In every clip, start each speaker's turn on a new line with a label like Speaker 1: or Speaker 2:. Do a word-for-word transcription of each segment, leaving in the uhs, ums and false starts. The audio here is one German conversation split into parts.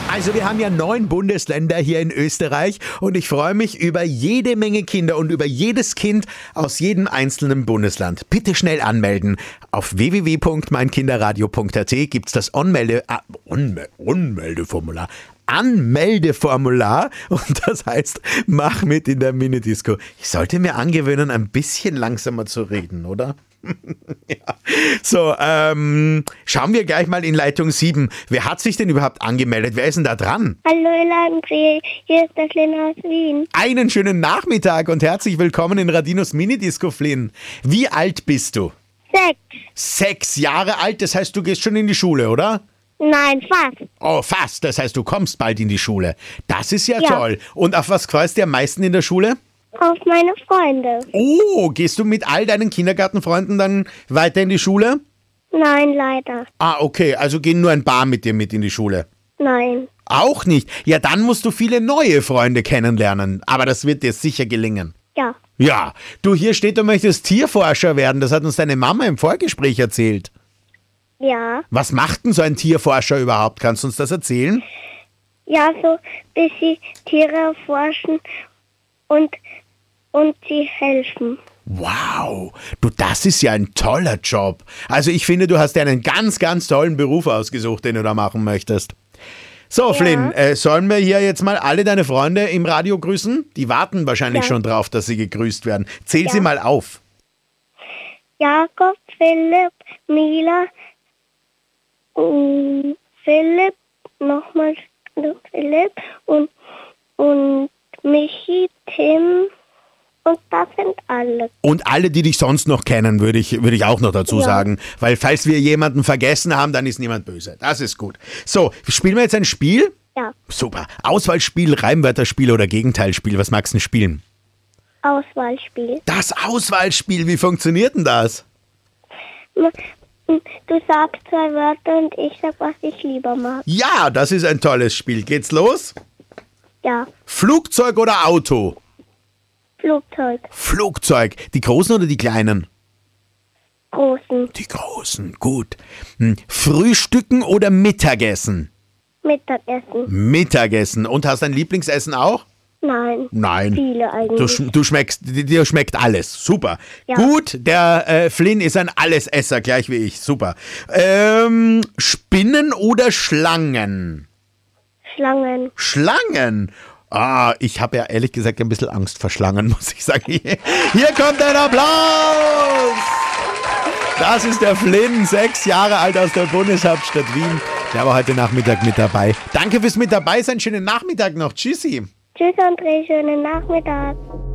Speaker 1: Also wir haben ja neun Bundesländer hier in Österreich und ich freue mich über jede Menge Kinder und über jedes Kind aus jedem einzelnen Bundesland. Bitte schnell anmelden. Auf w w w punkt mein kinderradio punkt a t gibt's das Anmelde, ah, Unme- Anmeldeformular. Anmeldeformular und das heißt, mach mit in der Minidisco. Ich sollte mir angewöhnen, ein bisschen langsamer zu reden, oder? Ja. So, ähm, schauen wir gleich mal in Leitung sieben. Wer hat sich denn überhaupt angemeldet? Wer ist denn da dran?
Speaker 2: Hallo Landry, hier ist der Flynn aus Wien.
Speaker 1: Einen schönen Nachmittag und herzlich willkommen in Radinos Minidisco, Flynn. Wie alt bist du?
Speaker 2: Sechs.
Speaker 1: Sechs Jahre alt, das heißt, du gehst schon in die Schule, oder?
Speaker 2: Nein, fast.
Speaker 1: Oh, fast, das heißt, du kommst bald in die Schule. Das ist ja,
Speaker 2: Ja.
Speaker 1: toll. Und auf was freust du dich am meisten in der Schule?
Speaker 2: Auf meine Freunde.
Speaker 1: Oh, gehst du mit all deinen Kindergartenfreunden dann weiter in die Schule?
Speaker 2: Nein, leider.
Speaker 1: Ah, okay, also gehen nur ein paar mit dir mit in die Schule.
Speaker 2: Nein.
Speaker 1: Auch nicht. Ja, dann musst du viele neue Freunde kennenlernen. Aber das wird dir sicher gelingen.
Speaker 2: Ja.
Speaker 1: Ja, du, hier steht, du möchtest Tierforscher werden. Das hat uns deine Mama im Vorgespräch erzählt.
Speaker 2: Ja.
Speaker 1: Was macht denn so ein Tierforscher überhaupt? Kannst du uns das erzählen?
Speaker 2: Ja, so bis sie Tiere erforschen und, und sie helfen.
Speaker 1: Wow, du, das ist ja ein toller Job. Also ich finde, du hast dir einen ganz, ganz tollen Beruf ausgesucht, den du da machen möchtest. So,
Speaker 2: Ja.
Speaker 1: Flynn, äh, sollen wir hier jetzt mal alle deine Freunde im Radio grüßen? Die warten wahrscheinlich
Speaker 2: Ja.
Speaker 1: schon drauf, dass sie gegrüßt werden. Zähl
Speaker 2: Ja.
Speaker 1: sie mal auf.
Speaker 2: Jakob, Philipp, Mila, mm, Philipp, nochmal Philipp und, und Michi, Tim und das sind alle.
Speaker 1: Und alle, die dich sonst noch kennen, würde ich, würde ich auch noch dazu
Speaker 2: Ja.
Speaker 1: sagen. Weil falls wir jemanden vergessen haben, dann ist niemand böse. Das ist gut. So, spielen wir jetzt ein Spiel?
Speaker 2: Ja,
Speaker 1: Super. Auswahlspiel, Reimwörterspiel oder Gegenteilspiel. Was magst du denn spielen?
Speaker 2: Auswahlspiel.
Speaker 1: Das Auswahlspiel, wie funktioniert denn das?
Speaker 2: Du sagst zwei Wörter und ich sag, was ich lieber mag.
Speaker 1: Ja, das ist ein tolles Spiel. Geht's los?
Speaker 2: Ja,
Speaker 1: Flugzeug oder Auto?
Speaker 2: Flugzeug,
Speaker 1: Flugzeug. Die großen oder die kleinen?
Speaker 2: großen,
Speaker 1: Die großen, gut. Hm. Frühstücken oder Mittagessen?
Speaker 2: Mittagessen.
Speaker 1: Mittagessen. Und hast dein Lieblingsessen auch?
Speaker 2: Nein.
Speaker 1: Nein.
Speaker 2: Viele
Speaker 1: Du,
Speaker 2: eigentlich.
Speaker 1: sch- du schmeckst, dir schmeckt alles. Super.
Speaker 2: Ja.
Speaker 1: Gut, der äh, Flynn ist ein Allesesser, gleich wie ich. Super. Ähm, Spinnen oder Schlangen?
Speaker 2: Schlangen.
Speaker 1: Schlangen? Ah, ich habe ja ehrlich gesagt ein bisschen Angst vor Schlangen, muss ich sagen. Hier kommt ein Applaus! Das ist der Flynn, sechs Jahre alt aus der Bundeshauptstadt Wien. Der war heute Nachmittag mit dabei. Danke fürs mit dabei sein. Schönen Nachmittag noch. Tschüssi.
Speaker 2: Tschüss André, schönen Nachmittag.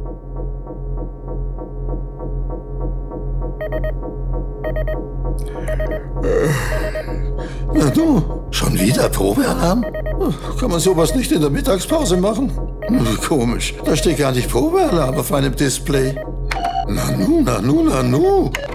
Speaker 3: Na du, schon wieder Probealarm? Kann man sowas nicht in der Mittagspause machen? Komisch, da steht gar nicht Probealarm auf meinem Display. Nanu, nanu, nanu.